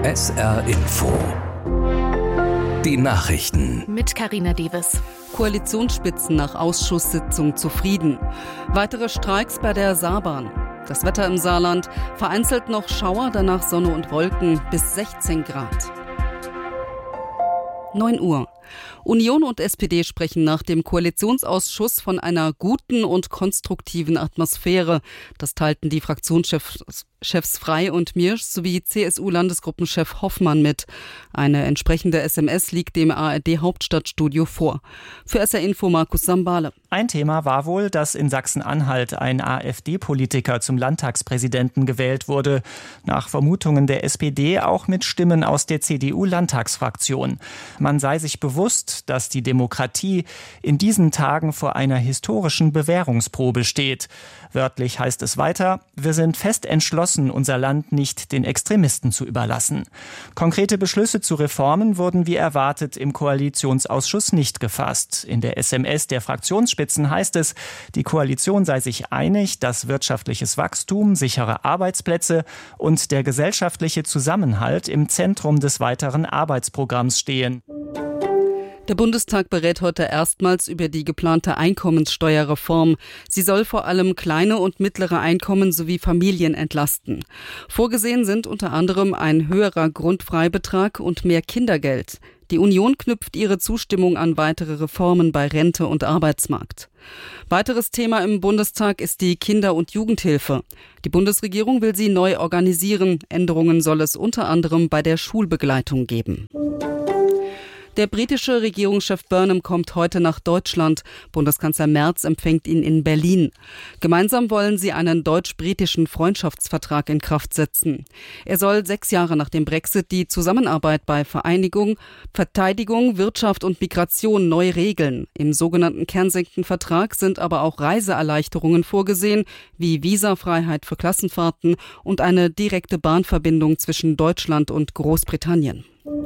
SR Info. Die Nachrichten. Mit Carina Deves. Koalitionsspitzen nach Ausschusssitzung zufrieden. Weitere Streiks bei der Saarbahn. Das Wetter im Saarland. Vereinzelt noch Schauer, danach Sonne und Wolken bis 16 Grad. 9 Uhr. Union und SPD sprechen nach dem Koalitionsausschuss von einer guten und konstruktiven Atmosphäre. Das teilten die Fraktionschefs Frey und Miersch sowie CSU-Landesgruppenchef Hoffmann mit. Eine entsprechende SMS liegt dem ARD-Hauptstadtstudio vor. Für SR Info Markus Sambale. Ein Thema war wohl, dass in Sachsen-Anhalt ein AfD-Politiker zum Landtagspräsidenten gewählt wurde. Nach Vermutungen der SPD auch mit Stimmen aus der CDU-Landtagsfraktion. Man sei sich bewusst, dass die Demokratie in diesen Tagen vor einer historischen Bewährungsprobe steht. Wörtlich heißt es weiter: Wir sind fest entschlossen, unser Land nicht den Extremisten zu überlassen. Konkrete Beschlüsse zu Reformen wurden wie erwartet im Koalitionsausschuss nicht gefasst. In der SMS der Fraktionsspitzen heißt es, die Koalition sei sich einig, dass wirtschaftliches Wachstum, sichere Arbeitsplätze und der gesellschaftliche Zusammenhalt im Zentrum des weiteren Arbeitsprogramms stehen. Der Bundestag berät heute erstmals über die geplante Einkommenssteuerreform. Sie soll vor allem kleine und mittlere Einkommen sowie Familien entlasten. Vorgesehen sind unter anderem ein höherer Grundfreibetrag und mehr Kindergeld. Die Union knüpft ihre Zustimmung an weitere Reformen bei Rente und Arbeitsmarkt. Weiteres Thema im Bundestag ist die Kinder- und Jugendhilfe. Die Bundesregierung will sie neu organisieren. Änderungen soll es unter anderem bei der Schulbegleitung geben. Der britische Regierungschef Burnham kommt heute nach Deutschland. Bundeskanzler Merz empfängt ihn in Berlin. Gemeinsam wollen sie einen deutsch-britischen Freundschaftsvertrag in Kraft setzen. Er soll 6 Jahre nach dem Brexit die Zusammenarbeit bei Verteidigung, Wirtschaft und Migration neu regeln. Im sogenannten Kensington-Vertrag sind aber auch Reiseerleichterungen vorgesehen, wie Visafreiheit für Klassenfahrten und eine direkte Bahnverbindung zwischen Deutschland und Großbritannien.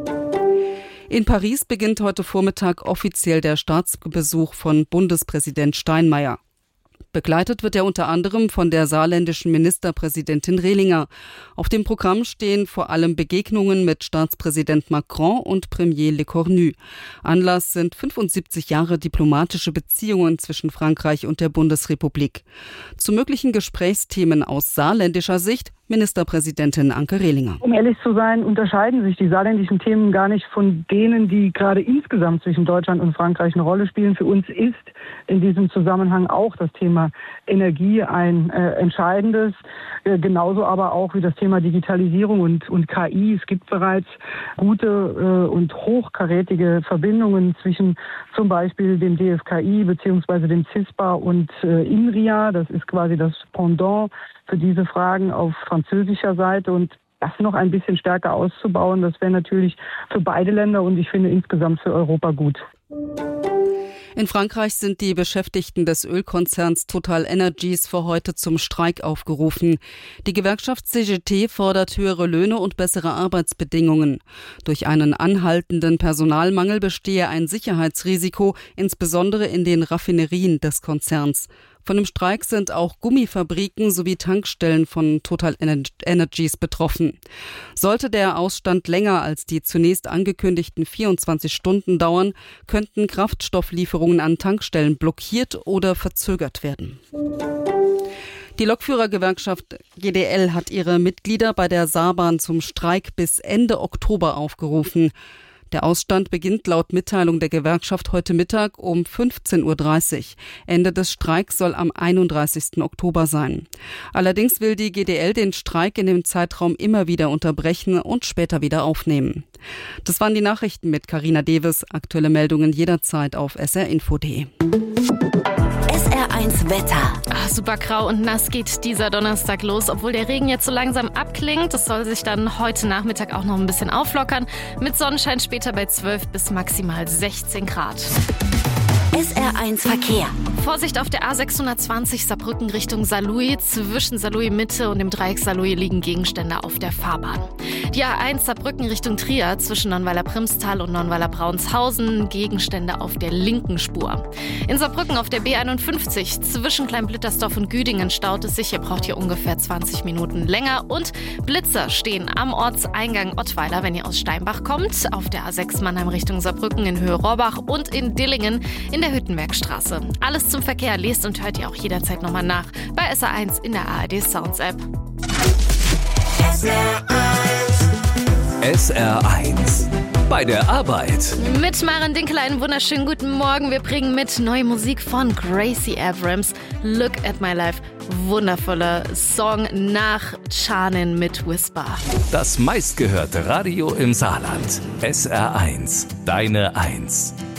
In Paris beginnt heute Vormittag offiziell der Staatsbesuch von Bundespräsident Steinmeier. Begleitet wird er unter anderem von der saarländischen Ministerpräsidentin Rehlinger. Auf dem Programm stehen vor allem Begegnungen mit Staatspräsident Macron und Premier Lecornu. Anlass sind 75 Jahre diplomatische Beziehungen zwischen Frankreich und der Bundesrepublik. Zu möglichen Gesprächsthemen aus saarländischer Sicht Ministerpräsidentin Anke Rehlinger. Um ehrlich zu sein, unterscheiden sich die saarländischen Themen gar nicht von denen, die gerade insgesamt zwischen Deutschland und Frankreich eine Rolle spielen. Für uns ist in diesem Zusammenhang auch das Thema Energie ein entscheidendes, genauso aber auch wie das Thema Digitalisierung und KI. Es gibt bereits gute und hochkarätige Verbindungen zwischen zum Beispiel dem DFKI bzw. dem CISPA und INRIA. Das ist quasi das Pendant für diese Fragen auf französischer Seite, und das noch ein bisschen stärker auszubauen, das wäre natürlich für beide Länder und ich finde insgesamt für Europa gut. In Frankreich sind die Beschäftigten des Ölkonzerns Total Energies für heute zum Streik aufgerufen. Die Gewerkschaft CGT fordert höhere Löhne und bessere Arbeitsbedingungen. Durch einen anhaltenden Personalmangel bestehe ein Sicherheitsrisiko, insbesondere in den Raffinerien des Konzerns. Von dem Streik sind auch Gummifabriken sowie Tankstellen von Total Energies betroffen. Sollte der Ausstand länger als die zunächst angekündigten 24 Stunden dauern, könnten Kraftstofflieferungen an Tankstellen blockiert oder verzögert werden. Die Lokführergewerkschaft GDL hat ihre Mitglieder bei der Saarbahn zum Streik bis Ende Oktober aufgerufen. Der Ausstand beginnt laut Mitteilung der Gewerkschaft heute Mittag um 15:30 Uhr. Ende des Streiks soll am 31. Oktober sein. Allerdings will die GDL den Streik in dem Zeitraum immer wieder unterbrechen und später wieder aufnehmen. Das waren die Nachrichten mit Carina Deves. Aktuelle Meldungen jederzeit auf srinfo.de. SR1 Wetter. Super grau und nass geht dieser Donnerstag los, obwohl der Regen jetzt so langsam abklingt. Es soll sich dann heute Nachmittag auch noch ein bisschen auflockern. Mit Sonnenschein später bei 12 bis maximal 16 Grad. SR1 Verkehr. Vorsicht auf der A620 Saarbrücken Richtung Saarlouis. Zwischen Saarlouis Mitte und dem Dreieck Saarlouis liegen Gegenstände auf der Fahrbahn. Die A1 Saarbrücken Richtung Trier zwischen Nonnweiler-Primstal und Nonnweiler-Braunshausen. Gegenstände auf der linken Spur. In Saarbrücken auf der B51 zwischen Kleinblittersdorf und Güdingen staut es sich. Ihr braucht hier ungefähr 20 Minuten länger. Und Blitzer stehen am Ortseingang Ottweiler, wenn ihr aus Steinbach kommt. Auf der A6 Mannheim Richtung Saarbrücken in Höhe Rohrbach und in Dillingen in der Hüttenbergstraße. Alles zum Verkehr lest und hört ihr auch jederzeit nochmal nach bei SR1 in der ARD Sounds App. SR1 bei der Arbeit. Mit Maren Dinkel einen wunderschönen guten Morgen. Wir bringen mit neue Musik von Gracie Abrams. Look at My Life. Wundervoller Song nach Chanin mit Whisper. Das meistgehörte Radio im Saarland. SR1, deine 1.